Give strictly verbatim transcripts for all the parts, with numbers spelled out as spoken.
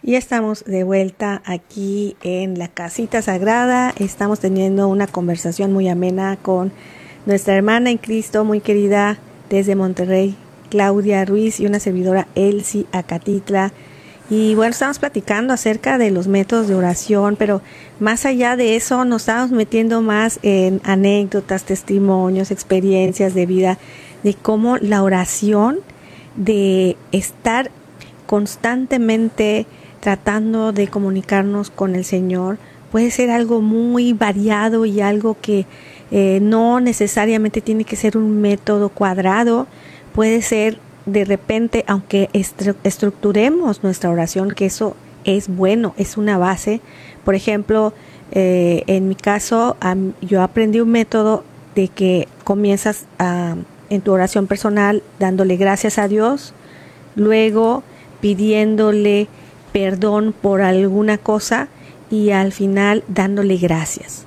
Y estamos de vuelta aquí en la Casita Sagrada. Estamos teniendo una conversación muy amena con nuestra hermana en Cristo, muy querida desde Monterrey, Claudia Ruiz, y una servidora, Elsie Acatitla. Y bueno, estamos platicando acerca de los métodos de oración, pero más allá de eso nos estamos metiendo más en anécdotas, testimonios, experiencias de vida, de cómo la oración, de estar constantemente tratando de comunicarnos con el Señor, puede ser algo muy variado y algo que eh, no necesariamente tiene que ser un método cuadrado. Puede ser de repente, aunque estru- estructuremos nuestra oración, que eso es bueno, es una base. Por ejemplo, eh, en mi caso, um, yo aprendí un método de que comienzas a, en tu oración personal dándole gracias a Dios, luego pidiéndole perdón por alguna cosa y al final dándole gracias.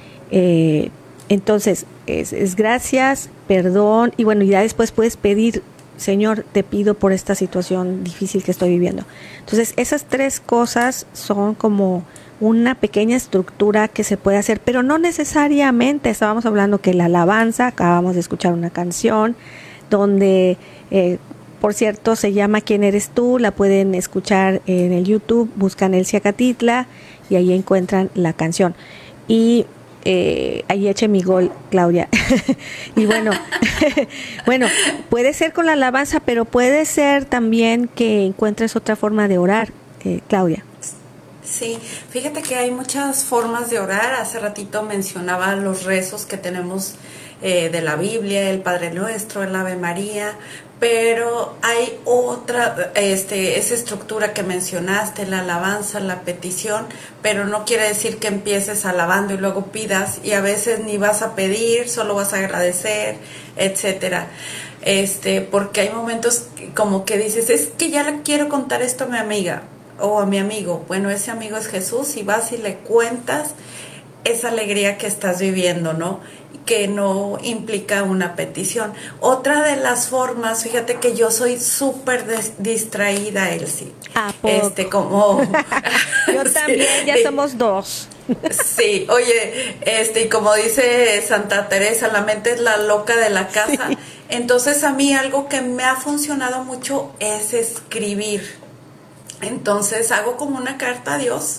Eh, entonces, es, es gracias, perdón, y bueno, y ya después puedes pedir, Señor, te pido por esta situación difícil que estoy viviendo. Entonces, esas tres cosas son como una pequeña estructura que se puede hacer, pero no necesariamente. Estábamos hablando que la alabanza, acabamos de escuchar una canción donde... Eh, Por cierto, se llama ¿Quién eres tú? La pueden escuchar en el YouTube, buscan Elsie Acatitla y ahí encuentran la canción. Y eh, ahí eche mi gol, Claudia. Y bueno, bueno, puede ser con la alabanza, pero puede ser también que encuentres otra forma de orar, eh, Claudia. Sí, fíjate que hay muchas formas de orar. Hace ratito mencionaba los rezos que tenemos eh, de la Biblia, el Padre Nuestro, el Ave María, pero hay otra, este, esa estructura que mencionaste, la alabanza, la petición, pero no quiere decir que empieces alabando y luego pidas, y a veces ni vas a pedir, solo vas a agradecer, etcétera. Este, porque hay momentos como que dices, es que ya le quiero contar esto a mi amiga o a mi amigo. Bueno, ese amigo es Jesús, y vas y le cuentas esa alegría que estás viviendo, ¿no? Que no implica una petición. Otra de las formas, fíjate que yo soy súper distraída, Elsie. ¿A poco? Este, como... Yo también, sí, ya sí. Somos dos. Sí, oye, este, y como dice Santa Teresa, la mente es la loca de la casa. Sí. Entonces, a mí algo que me ha funcionado mucho es escribir. Entonces, hago como una carta a Dios.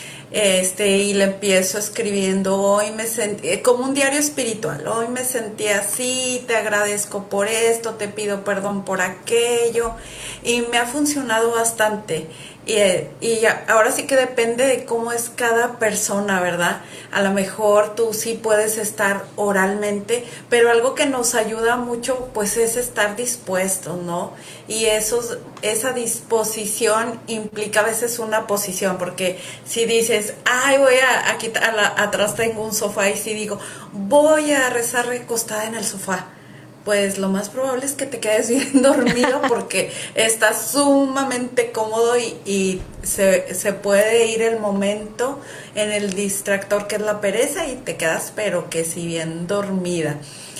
Este, y le empiezo escribiendo, hoy me sentí, como un diario espiritual, hoy me sentí así, te agradezco por esto, te pido perdón por aquello, y me ha funcionado bastante. Y, y ahora sí que depende de cómo es cada persona, ¿verdad? A lo mejor tú sí puedes estar oralmente, pero algo que nos ayuda mucho pues es estar dispuestos, ¿no? Y eso, esa disposición implica a veces una posición, porque si dices, ay, voy a, a quitar, la, atrás tengo un sofá, y si digo, voy a rezar recostada en el sofá, pues lo más probable es que te quedes bien dormido porque estás sumamente cómodo y, y se, se puede ir el momento en el distractor que es la pereza y te quedas pero que si bien dormida.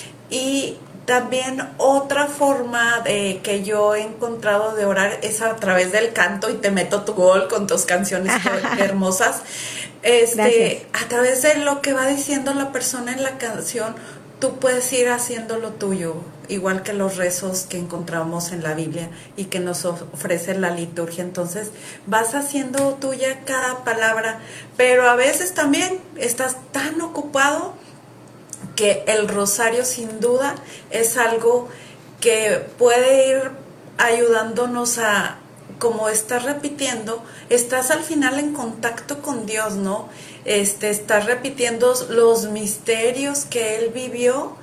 Y también otra forma de que yo he encontrado de orar es a través del canto, y te meto tu gol con tus canciones hermosas. Este, a través de lo que va diciendo la persona en la canción, tú puedes ir haciendo lo tuyo, igual que los rezos que encontramos en la Biblia y que nos ofrece la liturgia. Entonces vas haciendo tuya cada palabra, pero a veces también estás tan ocupado que el rosario sin duda es algo que puede ir ayudándonos a, como estás repitiendo, estás al final en contacto con Dios, ¿no? Este, estás repitiendo los misterios que Él vivió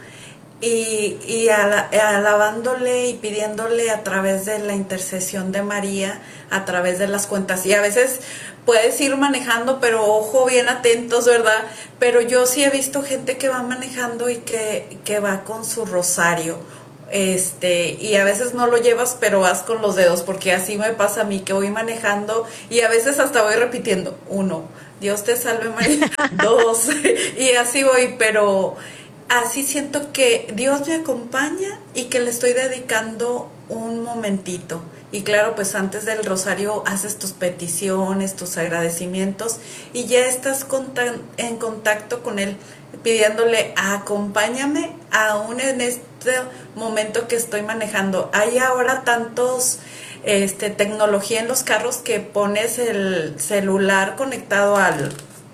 y, y ala, alabándole y pidiéndole a través de la intercesión de María, a través de las cuentas. Y a veces puedes ir manejando, pero ojo, bien atentos, ¿verdad? Pero yo sí he visto gente que va manejando y que, que va con su rosario. Este, y a veces no lo llevas, pero vas con los dedos, porque así me pasa a mí, que voy manejando y a veces hasta voy repitiendo, uno, Dios te salve María, dos, y así voy, pero así siento que Dios me acompaña y que le estoy dedicando un momentito. Y claro, pues antes del rosario haces tus peticiones, tus agradecimientos y ya estás en contacto con Él, pidiéndole, acompáñame aún en este momento que estoy manejando. Hay ahora tantos este, tecnología en los carros que pones el celular conectado al,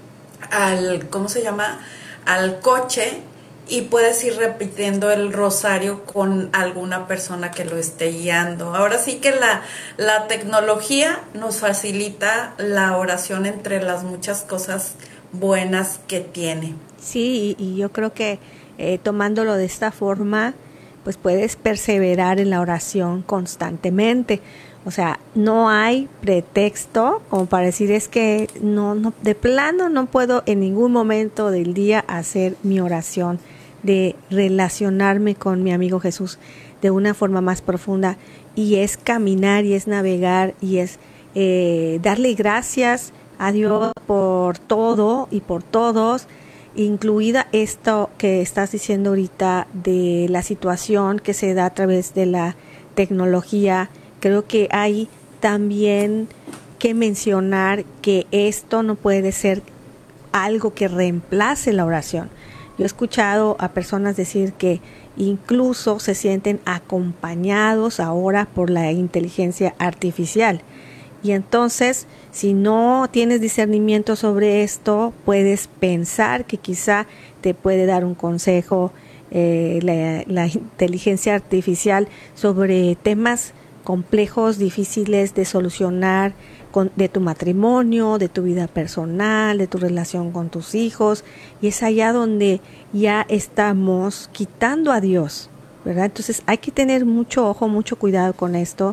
al ¿cómo se llama? Al coche, y puedes ir repitiendo el rosario con alguna persona que lo esté guiando. Ahora sí que la, la tecnología nos facilita la oración entre las muchas cosas buenas que tiene. Sí, y, y yo creo que eh, tomándolo de esta forma, pues puedes perseverar en la oración constantemente. O sea, no hay pretexto como para decir es que no, no, de plano no puedo en ningún momento del día hacer mi oración, de relacionarme con mi amigo Jesús de una forma más profunda, y es caminar y es navegar y es eh, darle gracias a Dios por todo y por todos, incluida esto que estás diciendo ahorita de la situación que se da a través de la tecnología. Creo que hay también que mencionar que esto no puede ser algo que reemplace la oración. Yo he escuchado a personas decir que incluso se sienten acompañados ahora por la inteligencia artificial. Y entonces, si no tienes discernimiento sobre esto, puedes pensar que quizá te puede dar un consejo eh, la, la inteligencia artificial sobre temas complejos, difíciles de solucionar, con, de tu matrimonio, de tu vida personal, de tu relación con tus hijos, y es allá donde ya estamos quitando a Dios, ¿verdad? Entonces hay que tener mucho ojo, mucho cuidado con esto,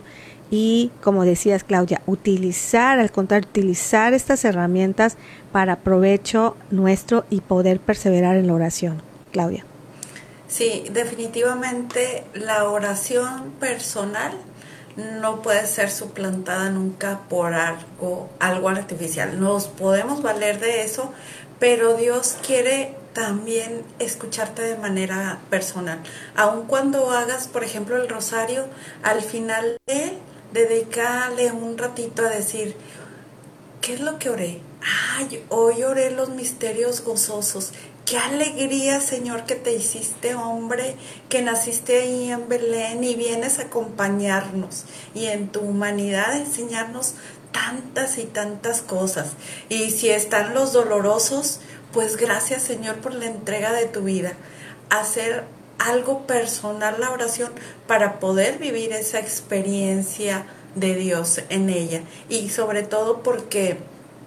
y como decías, Claudia, utilizar, al contrario, utilizar estas herramientas para provecho nuestro y poder perseverar en la oración. Claudia. Sí, definitivamente la oración personal no puede ser suplantada nunca por algo, algo artificial. Nos podemos valer de eso, pero Dios quiere también escucharte de manera personal. Aun cuando hagas, por ejemplo, el rosario, al final de él, dedícale un ratito a decir, ¿qué es lo que oré? Ay, hoy oré los misterios gozosos. Qué alegría, Señor, que te hiciste hombre, que naciste ahí en Belén y vienes a acompañarnos y en tu humanidad enseñarnos tantas y tantas cosas. Y si están los dolorosos, pues gracias, Señor, por la entrega de tu vida. Hacer algo personal la oración para poder vivir esa experiencia de Dios en ella. Y sobre todo porque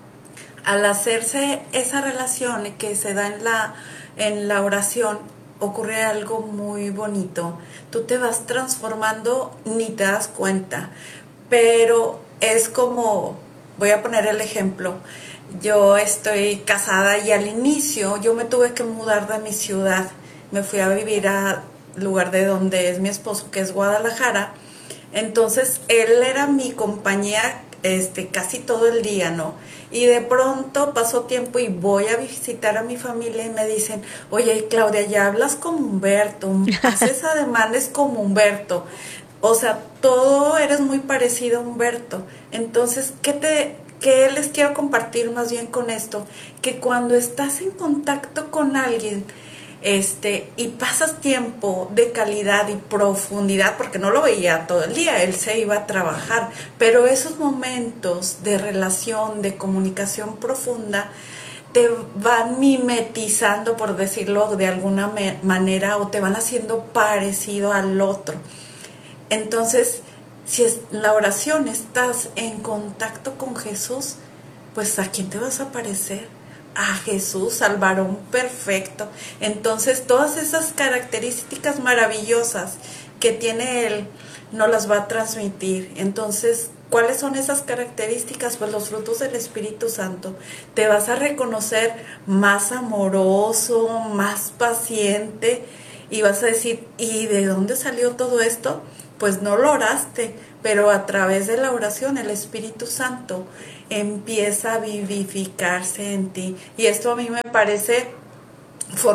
al hacerse esa relación que se da en la, en la oración, ocurre algo muy bonito. Tú te vas transformando, ni te das cuenta, pero es como, voy a poner el ejemplo, yo estoy casada y al inicio yo me tuve que mudar de mi ciudad, me fui a vivir al lugar de donde es mi esposo, que es Guadalajara. Entonces él era mi compañía este, casi todo el día, ¿no? Y de pronto pasó tiempo y voy a visitar a mi familia y me dicen, oye, Claudia, ya hablas como Humberto, haces ademanes como Humberto, o sea, todo eres muy parecido a Humberto. Entonces, ¿qué te, qué les quiero compartir más bien con esto? Que cuando estás en contacto con alguien, Este, y pasas tiempo de calidad y profundidad, porque no lo veía todo el día, él se iba a trabajar, pero esos momentos de relación, de comunicación profunda, te van mimetizando, por decirlo de alguna me- manera, o te van haciendo parecido al otro. Entonces, si es, la oración estás en contacto con Jesús, pues ¿a quién te vas a parecer? A Jesús, al varón perfecto. Entonces todas esas características maravillosas que tiene Él nos las va a transmitir. Entonces, ¿cuáles son esas características? Pues los frutos del Espíritu Santo. Te vas a reconocer más amoroso, más paciente, y vas a decir, ¿y de dónde salió todo esto? Pues no lo oraste, pero a través de la oración el Espíritu Santo empieza a vivificarse en ti. Y esto a mí me parece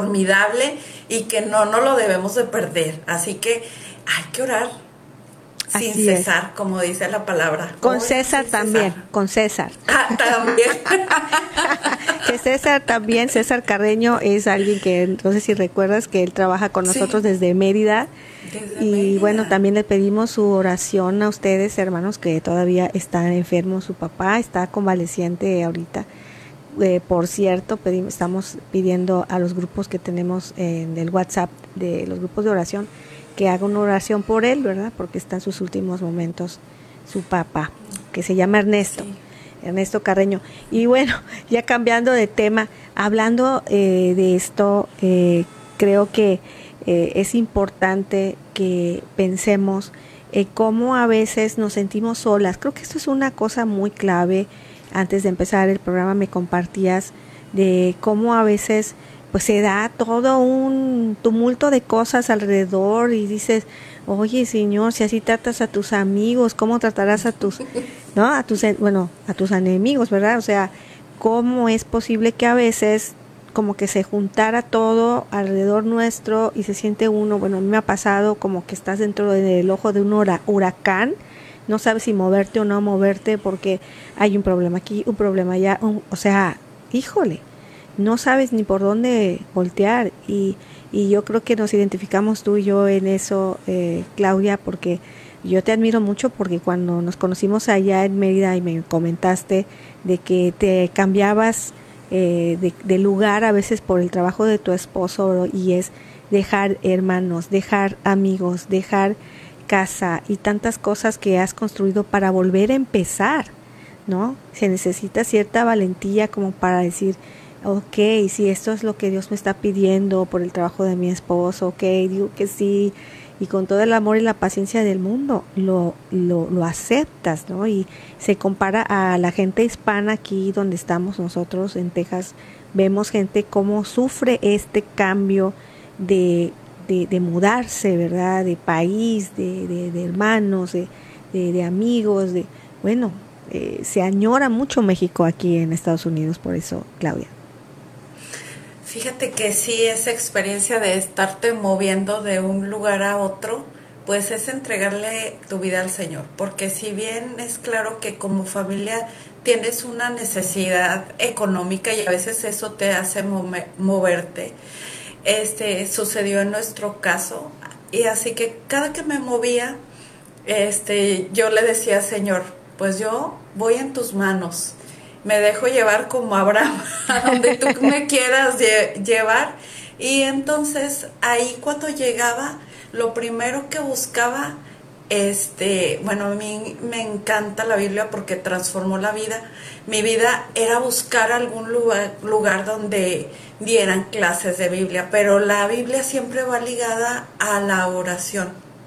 formidable y que no, no lo debemos de perder. Así que hay que orar sin Así cesar, es. como dice la palabra. Con Hoy César sin también, cesar. con César. Ah, también. Que César también, César Carreño es alguien que, no sé si recuerdas, que él trabaja con nosotros Sí, desde Mérida. desde Y bueno, Mérida. también le pedimos su oración a ustedes, hermanos, que todavía está enfermo su papá, está convaleciente ahorita. Eh, por cierto, pedimos, estamos pidiendo a los grupos que tenemos en el WhatsApp, de los grupos de oración, que haga una oración por él, ¿verdad? Porque está en sus últimos momentos su papá, que se llama Ernesto. Sí. Ernesto Carreño. Y bueno, ya cambiando de tema, hablando eh, de esto, eh, creo que eh, es importante que pensemos eh, cómo a veces nos sentimos solas. Creo que esto es una cosa muy clave. Antes de empezar el programa me compartías de cómo a veces pues se da todo un tumulto de cosas alrededor y dices, oye Señor, si así tratas a tus amigos, ¿cómo tratarás a tus, no, a tus, bueno, a tus enemigos, ¿verdad? O sea, ¿cómo es posible que a veces como que se juntara todo alrededor nuestro y se siente uno, bueno, a mí me ha pasado como que estás dentro del ojo de un hura- huracán, no sabes si moverte o no moverte porque hay un problema aquí, un problema allá, un, o sea, híjole, no sabes ni por dónde voltear y, y yo creo que nos identificamos tú y yo en eso, eh, Claudia, porque yo te admiro mucho porque cuando nos conocimos allá en Mérida y me comentaste de que te cambiabas eh, de, de lugar a veces por el trabajo de tu esposo y es dejar hermanos, dejar amigos, dejar casa y tantas cosas que has construido para volver a empezar, ¿no? Se necesita cierta valentía como para decir, ok, si esto es lo que Dios me está pidiendo por el trabajo de mi esposo, ok, digo que sí, y con todo el amor y la paciencia del mundo lo, lo, lo aceptas, ¿no? Y se compara a la gente hispana aquí donde estamos nosotros en Texas, vemos gente cómo sufre este cambio de, de, de mudarse, ¿verdad? De país, de, de, de hermanos, de, de, de amigos, de, bueno, eh, se añora mucho México aquí en Estados Unidos, por eso, Claudia. Fíjate que sí, esa experiencia de estarte moviendo de un lugar a otro, pues es entregarle tu vida al Señor, porque si bien es claro que como familia tienes una necesidad económica y a veces eso te hace move- moverte, este sucedió en nuestro caso y así que cada que me movía, este yo le decía, Señor, pues yo voy en tus manos, me dejo llevar como Abraham, a donde tú me quieras lle- llevar. Y entonces ahí cuando llegaba, lo primero que buscaba, este, bueno, a mí me encanta la Biblia porque transformó la vida. Mi vida era buscar algún lugar, lugar donde dieran clases de Biblia, pero la Biblia siempre va ligada a la oración.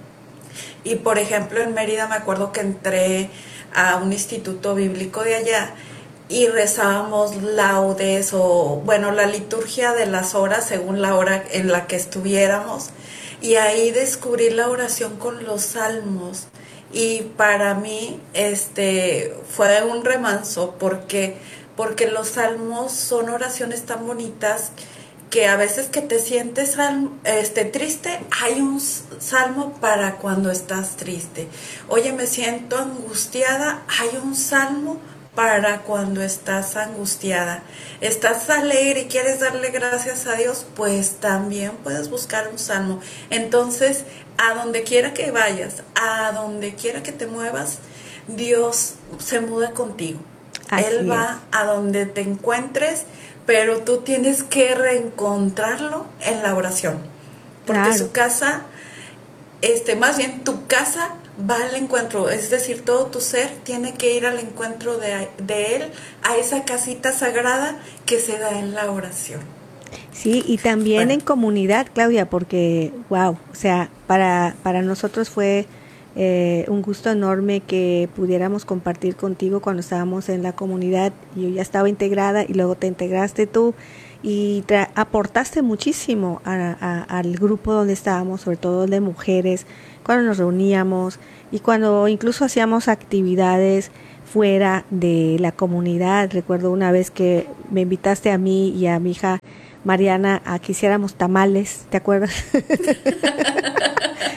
Y por ejemplo en Mérida me acuerdo que entré a un instituto bíblico de allá y rezábamos laudes o bueno la liturgia de las horas según la hora en la que estuviéramos y ahí descubrí la oración con los salmos y para mí este fue un remanso porque porque los salmos son oraciones tan bonitas que a veces que te sientes este, triste, hay un salmo para cuando estás triste. Oye, me siento angustiada, hay un salmo para cuando estás angustiada. Estás alegre y quieres darle gracias a Dios, pues también puedes buscar un salmo. Entonces, a donde quiera que vayas, a donde quiera que te muevas, Dios se muda contigo. Así Él va es. a donde te encuentres, pero tú tienes que reencontrarlo en la oración, porque Claro. su casa, este, más bien tu casa va al encuentro, es decir, todo tu ser tiene que ir al encuentro de, de Él, a esa casita sagrada que se da en la oración. Sí, y también Bueno, en comunidad, Claudia, porque, wow, o sea, para, para nosotros fue eh, un gusto enorme que pudiéramos compartir contigo cuando estábamos en la comunidad. Yo ya estaba integrada y luego te integraste tú y tra- aportaste muchísimo a, a- al grupo donde estábamos, sobre todo de mujeres, cuando nos reuníamos y cuando incluso hacíamos actividades fuera de la comunidad. Recuerdo una vez que me invitaste a mí y a mi hija Mariana a que hiciéramos tamales, ¿te acuerdas?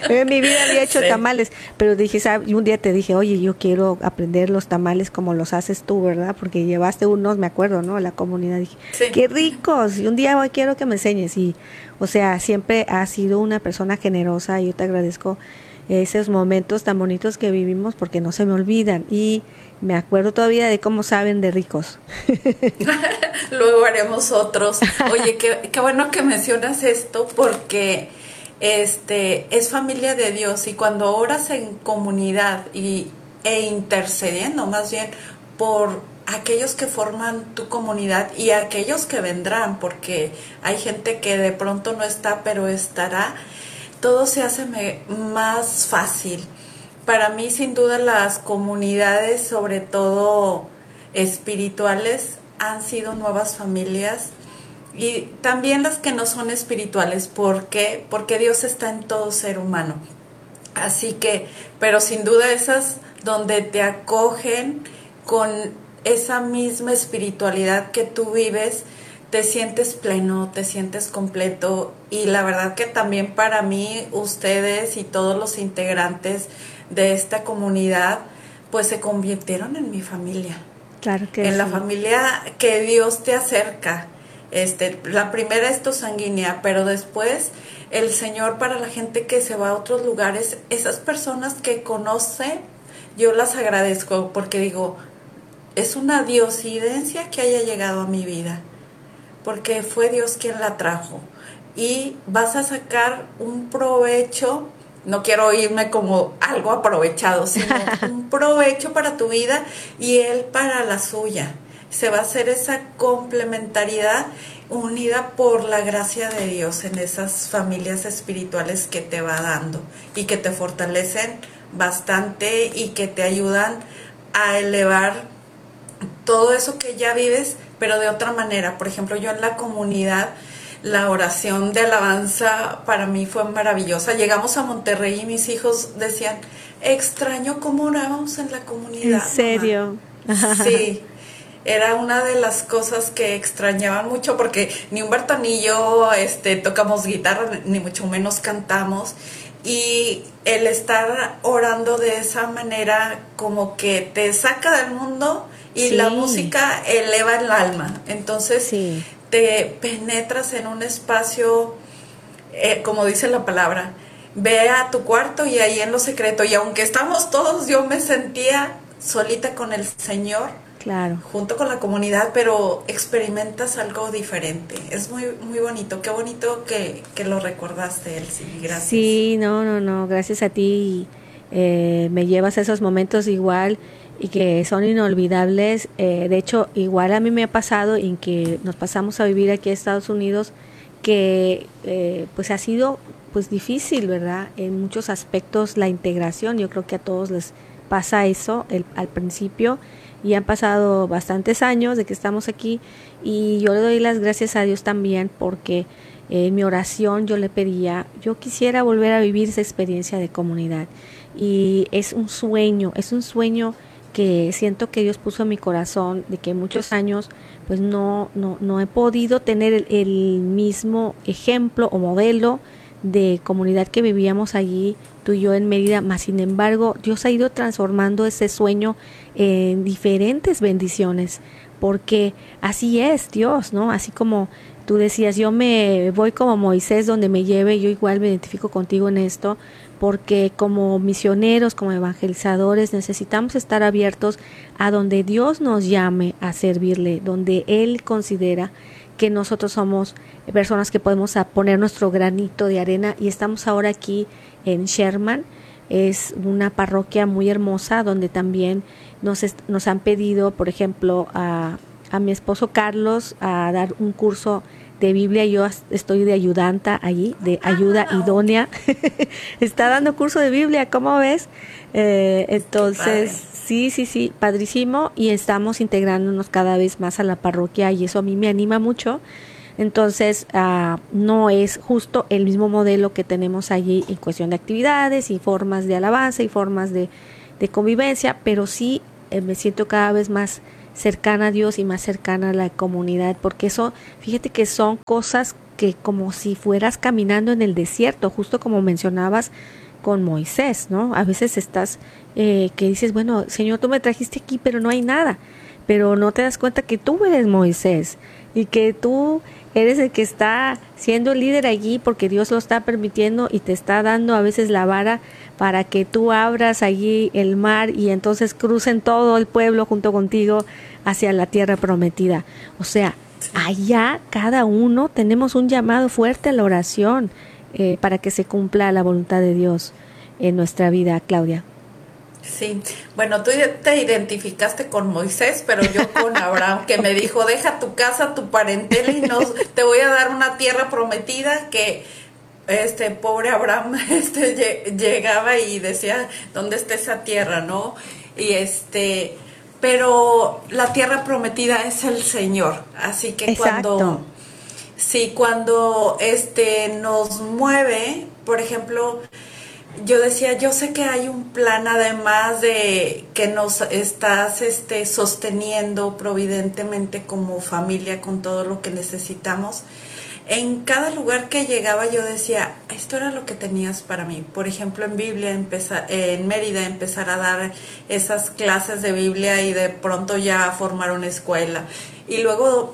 En mi vida había hecho Sí. tamales, pero dije, ¿sabes? Y un día te dije, oye, yo quiero aprender los tamales como los haces tú, ¿verdad? Porque llevaste unos, me acuerdo, ¿no? La comunidad, dije, Sí. qué ricos, y un día hoy quiero que me enseñes. Y, o sea, siempre has sido una persona generosa y yo te agradezco esos momentos tan bonitos que vivimos porque no se me olvidan. Y me acuerdo todavía de cómo saben de ricos. Luego haremos otros. Oye, qué, qué bueno que mencionas esto porque este es familia de Dios y cuando oras en comunidad y, e intercediendo más bien por aquellos que forman tu comunidad y aquellos que vendrán, porque hay gente que de pronto no está, pero estará, todo se hace me, más fácil. Para mí, sin duda, las comunidades, sobre todo espirituales, han sido nuevas familias y también las que no son espirituales. ¿Por qué? Porque Dios está en todo ser humano. Así que, pero sin duda esas donde te acogen con esa misma espiritualidad que tú vives, te sientes pleno, te sientes completo y la verdad que también para mí, ustedes y todos los integrantes de esta comunidad, pues se convirtieron en mi familia. Claro que En sí. la familia que Dios te acerca. Este, la primera es tu sanguínea, pero después el Señor para la gente que se va a otros lugares, esas personas que conoce, yo las agradezco porque digo, es una diosidencia que haya llegado a mi vida, porque fue Dios quien la trajo y vas a sacar un provecho. No quiero irme como algo aprovechado, sino un provecho para tu vida y Él para la suya. Se va a hacer esa complementariedad unida por la gracia de Dios en esas familias espirituales que te va dando y que te fortalecen bastante y que te ayudan a elevar todo eso que ya vives, pero de otra manera. Por ejemplo, yo en la comunidad, la oración de alabanza para mí fue maravillosa. Llegamos a Monterrey y mis hijos decían, extraño cómo orábamos en la comunidad. ¿En serio? Mamá. Sí, era una de las cosas que extrañaban mucho porque ni Humberto ni yo este, tocamos guitarra, ni mucho menos cantamos. Y el estar orando de esa manera como que te saca del mundo y Sí. la música eleva el alma. Entonces Sí. te penetras en un espacio, eh, como dice la palabra, ve a tu cuarto y ahí en lo secreto. Y aunque estamos todos, yo me sentía solita con el Señor, Claro. junto con la comunidad, pero experimentas algo diferente. Es muy muy bonito. Qué bonito que, que lo recordaste, Elsie. Gracias. Sí, no, no, no, gracias a ti. Eh, me llevas a esos momentos igual y que son inolvidables. Eh, de hecho, igual a mí me ha pasado en que nos pasamos a vivir aquí a Estados Unidos, que eh, pues ha sido pues difícil, ¿verdad? En muchos aspectos la integración. Yo creo que a todos les pasa eso el, al principio. Y han pasado bastantes años de que estamos aquí y yo le doy las gracias a Dios también porque en mi oración yo le pedía, yo quisiera volver a vivir esa experiencia de comunidad y es un sueño, es un sueño que siento que Dios puso en mi corazón de que muchos años pues no, no, no he podido tener el, el mismo ejemplo o modelo de comunidad que vivíamos allí tú y yo en Mérida, más sin embargo Dios ha ido transformando ese sueño en diferentes bendiciones, porque así es Dios, ¿no? Así como tú decías, yo me voy como Moisés donde me lleve, yo igual me identifico contigo en esto, porque como misioneros, como evangelizadores, necesitamos estar abiertos a donde Dios nos llame a servirle, donde Él considera que nosotros somos personas que podemos poner nuestro granito de arena y estamos ahora aquí en Sherman. Es una parroquia muy hermosa donde también nos, nos han pedido, por ejemplo, a, a mi esposo Carlos a dar un curso de Biblia. Yo estoy de ayudanta allí, de ayuda idónea. Está dando curso de Biblia, ¿cómo ves? Eh, entonces, sí, sí, sí, padrísimo. Y estamos integrándonos cada vez más a la parroquia y eso a mí me anima mucho. Entonces, uh, no es justo el mismo modelo que tenemos allí en cuestión de actividades y formas de alabanza y formas de, de convivencia, pero sí eh, me siento cada vez más cercana a Dios y más cercana a la comunidad, porque eso, fíjate que son cosas que como si fueras caminando en el desierto, justo como mencionabas, con Moisés, ¿no? A veces estás, eh, que dices, bueno, Señor, tú me trajiste aquí, pero no hay nada. Pero no te das cuenta que tú eres Moisés y que tú eres el que está siendo el líder allí porque Dios lo está permitiendo y te está dando a veces la vara para que tú abras allí el mar y entonces crucen todo el pueblo junto contigo hacia la tierra prometida. O sea, allá cada uno tenemos un llamado fuerte a la oración eh, para que se cumpla la voluntad de Dios en nuestra vida, Claudia. Sí, bueno, tú te identificaste con Moisés, pero yo con Abraham, que me dijo, deja tu casa, tu parentela y nos, te voy a dar una tierra prometida, que este pobre Abraham este llegaba y decía, ¿dónde está esa tierra, no? Y este, pero la tierra prometida es el Señor, así que Exacto. cuando, sí, cuando este nos mueve, por ejemplo, yo decía, yo sé que hay un plan además de que nos estás este, sosteniendo providentemente como familia con todo lo que necesitamos. En cada lugar que llegaba yo decía, esto era lo que tenías para mí. Por ejemplo, en Biblia, empezar, en Mérida, empezar a dar esas clases de Biblia y de pronto ya formar una escuela. Y luego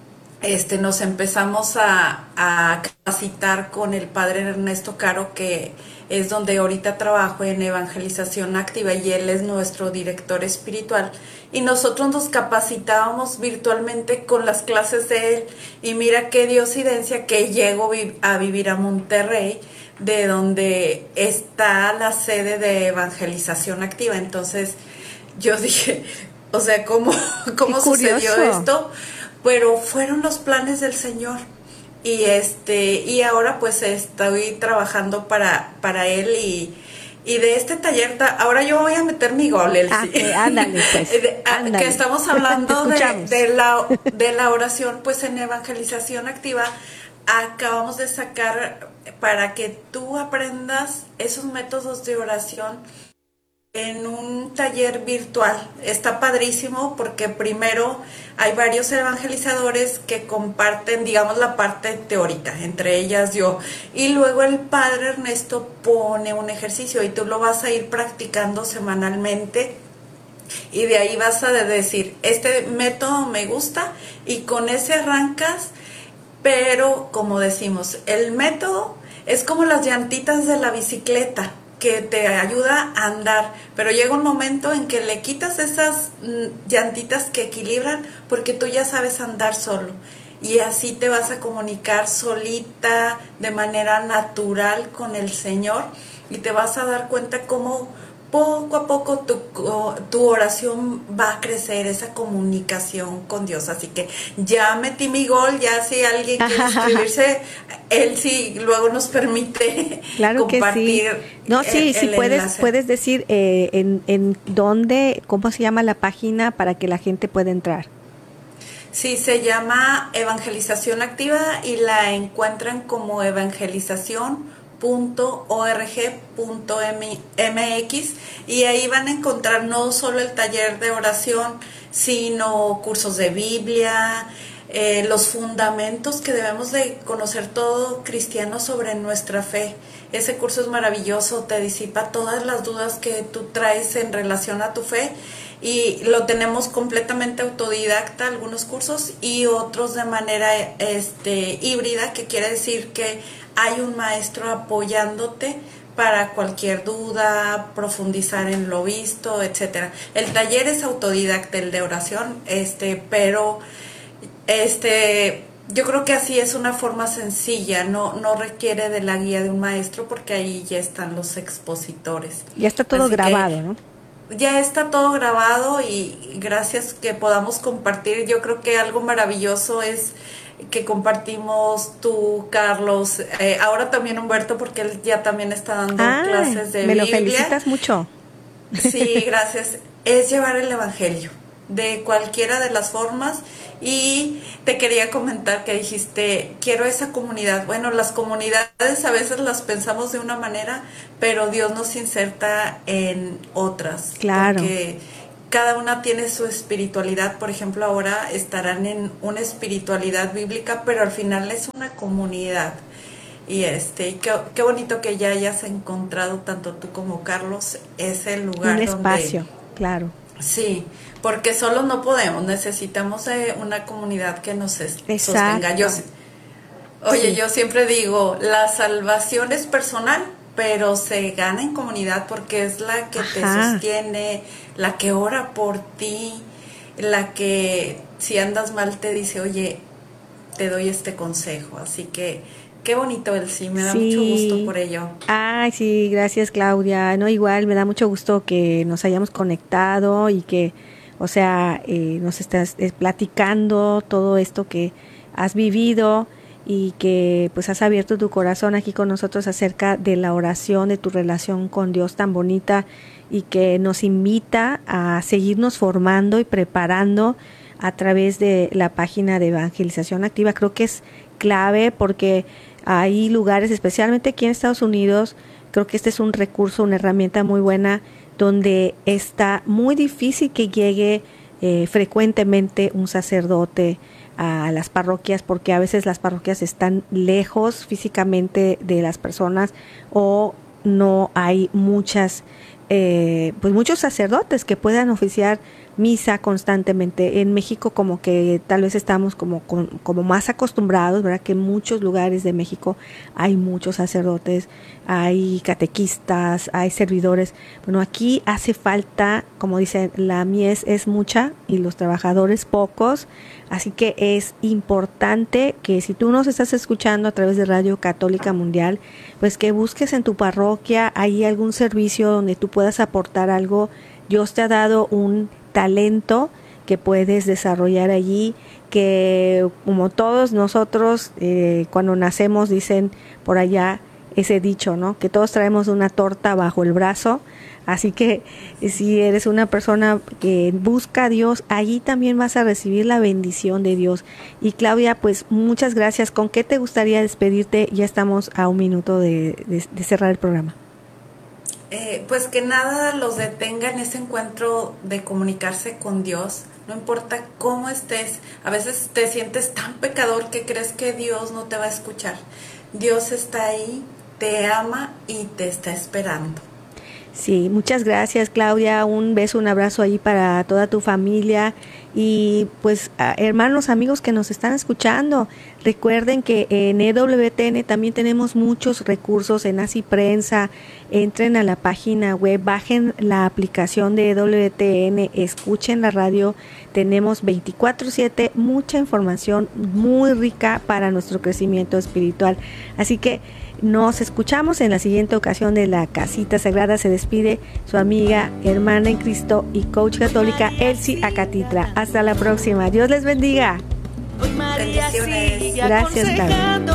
este, nos empezamos a, a capacitar con el padre Ernesto Caro, que es donde ahorita trabajo en evangelización activa y él es nuestro director espiritual y nosotros nos capacitábamos virtualmente con las clases de él y mira qué diosidencia que llego a vivir a Monterrey, de donde está la sede de evangelización activa. Entonces yo dije, o sea, ¿cómo, cómo sucedió esto? Pero fueron los planes del Señor. Y este y ahora pues estoy trabajando para para él y, y de este taller, ahora yo voy a meter mi gol, Elsie. Ah, okay, ándale, pues, de, ándale. Que estamos hablando de, de, la, de la oración, pues en evangelización activa acabamos de sacar para que tú aprendas esos métodos de oración en un taller virtual. Está padrísimo porque primero hay varios evangelizadores que comparten, digamos, la parte teórica, entre ellas yo, y luego el padre Ernesto pone un ejercicio y tú lo vas a ir practicando semanalmente y de ahí vas a decir, este método me gusta y con ese arrancas, pero como decimos, el método es como las llantitas de la bicicleta, que te ayuda a andar, pero llega un momento en que le quitas esas llantitas que equilibran porque tú ya sabes andar solo y así te vas a comunicar solita de manera natural con el Señor y te vas a dar cuenta cómo poco a poco tu, tu oración va a crecer, esa comunicación con Dios. Así que ya metí mi gol, ya si alguien quiere inscribirse, él sí luego nos permite claro compartir. Que sí. No, sí, sí puedes, enlace. Puedes decir eh, en, en dónde, cómo se llama la página para que la gente pueda entrar. Sí, se llama Evangelización Activa y la encuentran como evangelización punto org punto mx y ahí van a encontrar no solo el taller de oración, sino cursos de Biblia, eh, los fundamentos que debemos de conocer todo cristiano sobre nuestra fe. Ese curso es maravilloso, te disipa todas las dudas que tú traes en relación a tu fe y lo tenemos completamente autodidacta, algunos cursos, y otros de manera este, híbrida, que quiere decir que hay un maestro apoyándote para cualquier duda, profundizar en lo visto, etcétera. El taller es autodidacta, el de oración, este, pero este, yo creo que así es una forma sencilla, no, no requiere de la guía de un maestro porque ahí ya están los expositores. Ya está todo así grabado, ¿no? Ya está todo grabado y gracias que podamos compartir. Yo creo que algo maravilloso es que compartimos tú, Carlos, eh, ahora también Humberto, porque él ya también está dando ah, clases de me Biblia. Me lo felicitas mucho. Sí, gracias. Es llevar el evangelio de cualquiera de las formas. Y te quería comentar que dijiste, quiero esa comunidad. Bueno, las comunidades a veces las pensamos de una manera, pero Dios nos inserta en otras. Claro. Porque cada una tiene su espiritualidad. Por ejemplo, ahora estarán en una espiritualidad bíblica, pero al final es una comunidad. Y este, qué, qué bonito que ya hayas encontrado, tanto tú como Carlos, ese lugar. Un espacio, donde, claro. Sí, porque solos no podemos, necesitamos eh, una comunidad que nos es, Exacto. sostenga. Yo, oye, Sí. yo siempre digo, la salvación es personal, pero se gana en comunidad porque es la que Ajá. te sostiene, la que ora por ti, la que si andas mal te dice, oye, te doy este consejo. Así que qué bonito, Elsie, me da Sí. mucho gusto por ello. Ay, sí, gracias, Claudia. No, igual me da mucho gusto que nos hayamos conectado y que, o sea, eh, nos estás eh, platicando todo esto que has vivido y que pues has abierto tu corazón aquí con nosotros acerca de la oración, de tu relación con Dios tan bonita y que nos invita a seguirnos formando y preparando a través de la página de Evangelización Activa. Creo que es clave porque hay lugares, especialmente aquí en Estados Unidos, creo que este es un recurso, una herramienta muy buena donde está muy difícil que llegue eh, frecuentemente un sacerdote a las parroquias, porque a veces las parroquias están lejos físicamente de las personas o no hay muchas eh, pues muchos sacerdotes que puedan oficiar misa constantemente. En México como que tal vez estamos como, como más acostumbrados, ¿verdad? Que en muchos lugares de México hay muchos sacerdotes, hay catequistas, hay servidores. Bueno, aquí hace falta, como dicen, la mies es mucha y los trabajadores pocos, así que es importante que si tú nos estás escuchando a través de Radio Católica Mundial, pues que busques en tu parroquia, hay algún servicio donde tú puedas aportar algo. Dios te ha dado un talento que puedes desarrollar allí, que como todos nosotros eh, cuando nacemos dicen por allá ese dicho, ¿no? Que todos traemos una torta bajo el brazo, así que si eres una persona que busca a Dios, allí también vas a recibir la bendición de Dios. Y Claudia, pues muchas gracias. ¿Con qué te gustaría despedirte? Ya estamos a un minuto de, de, de cerrar el programa. Eh, pues que nada los detenga en ese encuentro de comunicarse con Dios, no importa cómo estés. A veces te sientes tan pecador que crees que Dios no te va a escuchar. Dios está ahí, te ama y te está esperando. Sí, muchas gracias, Claudia. Un beso, un abrazo ahí para toda tu familia y pues a hermanos, amigos que nos están escuchando. Recuerden que en E W T N también tenemos muchos recursos en Así Prensa. Entren a la página web, bajen la aplicación de E W T N, escuchen la radio. Tenemos veinticuatro siete mucha información muy rica para nuestro crecimiento espiritual. Así que nos escuchamos en la siguiente ocasión de la Casita Sagrada. Se despide su amiga, hermana en Cristo y coach católica Elsie Acatitla. Hasta la próxima. Dios les bendiga. Bendiciones. Gracias, Claudia.